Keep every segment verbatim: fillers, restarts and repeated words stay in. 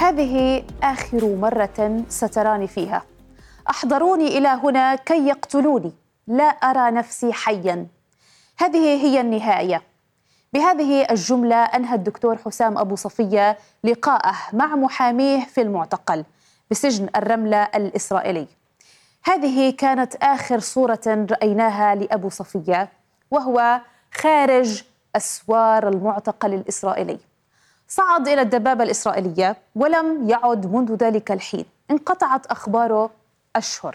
هذه آخر مرة ستراني فيها. أحضروني إلى هنا كي يقتلوني، لا أرى نفسي حياً. هذه هي النهاية. بهذه الجملة أنهى الدكتور حسام أبو صفية لقاءه مع محاميه في المعتقل بسجن الرملة الإسرائيلي. هذه كانت آخر صورة رأيناها لأبو صفية وهو خارج أسوار المعتقل الإسرائيلي. صعد إلى الدبابة الإسرائيلية ولم يعد منذ ذلك الحين. انقطعت أخباره أشهر،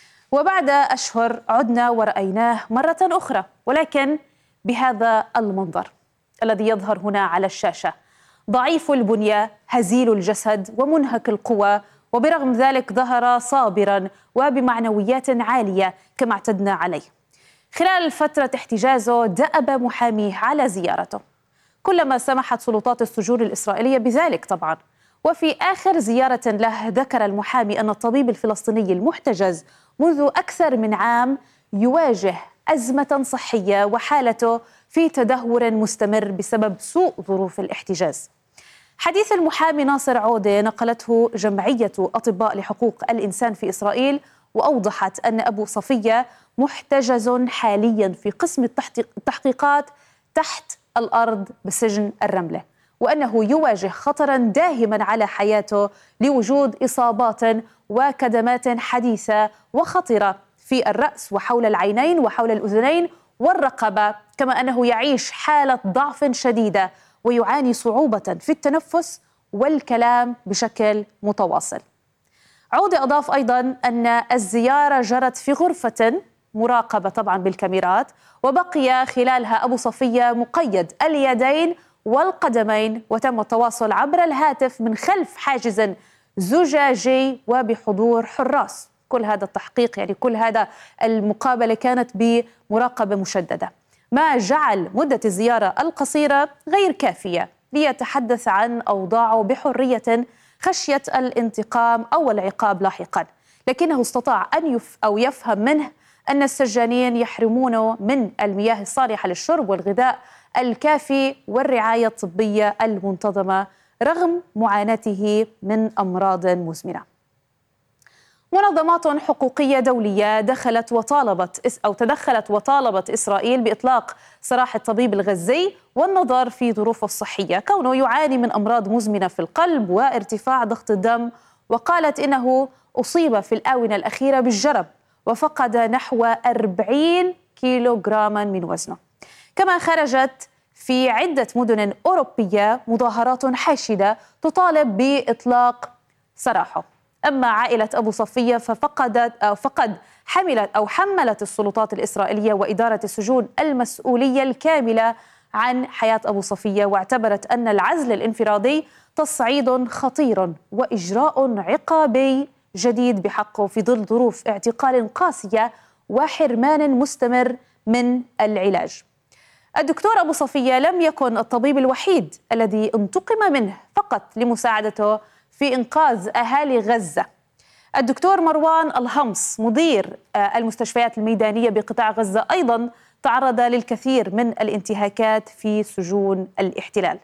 وبعد أشهر عدنا ورأيناه مرة أخرى، ولكن بهذا المنظر الذي يظهر هنا على الشاشة: ضعيف البنية، هزيل الجسد ومنهك القوى، وبرغم ذلك ظهر صابرا وبمعنويات عالية كما اعتدنا عليه. خلال فترة احتجازه دأب محاميه على زيارته كلما سمحت سلطات السجون الإسرائيلية بذلك طبعا. وفي آخر زيارة له ذكر المحامي أن الطبيب الفلسطيني المحتجز منذ أكثر من عام يواجه أزمة صحية وحالته في تدهور مستمر بسبب سوء ظروف الاحتجاز. حديث المحامي ناصر عودة نقلته جمعية أطباء لحقوق الإنسان في إسرائيل، وأوضحت أن أبو صفية محتجز حاليا في قسم التحقيقات تحت الأرض بسجن الرملة، وأنه يواجه خطرا داهما على حياته لوجود إصابات وكدمات حديثة وخطرة في الرأس وحول العينين وحول الأذنين والرقبة، كما أنه يعيش حالة ضعف شديدة ويعاني صعوبة في التنفس والكلام بشكل متواصل. عودة أضاف أيضا أن الزيارة جرت في غرفة مراقبة طبعا بالكاميرات، وبقي خلالها أبو صفية مقيد اليدين والقدمين، وتم التواصل عبر الهاتف من خلف حاجز زجاجي وبحضور حراس. كل هذا التحقيق يعني كل هذا المقابلة كانت بمراقبة مشددة، ما جعل مدة الزيارة القصيرة غير كافية ليتحدث عن أوضاعه بحرية خشية الانتقام أو العقاب لاحقا. لكنه استطاع أن يف أو يفهم منه أن السجانين يحرمونه من المياه الصالحة للشرب والغذاء الكافي والرعاية الطبية المنتظمة رغم معاناته من أمراض مزمنة. منظمات حقوقية دولية دخلت وطالبت أو تدخلت وطالبت إسرائيل بإطلاق سراح الطبيب الغزي والنظر في ظروفه الصحية، كونه يعاني من أمراض مزمنة في القلب وارتفاع ضغط الدم، وقالت إنه أصيب في الآونة الأخيرة بالجرب وفقد نحو أربعين كيلوغراما من وزنه. كما خرجت في عدة مدن أوروبية مظاهرات حاشدة تطالب بإطلاق سراحه. أما عائلة أبو صفية ففقدت أو فقد حملت أو حملت السلطات الإسرائيلية وإدارة السجون المسؤولية الكاملة عن حياة أبو صفية، واعتبرت أن العزل الانفرادي تصعيد خطير وإجراء عقابي جديد بحقه في ظل ظروف اعتقال قاسية وحرمان مستمر من العلاج. الدكتور أبو صفية لم يكن الطبيب الوحيد الذي انتقم منه فقط لمساعدته في إنقاذ أهالي غزة. الدكتور مروان الهمص مدير المستشفيات الميدانية بقطاع غزة أيضا تعرض للكثير من الانتهاكات في سجون الاحتلال.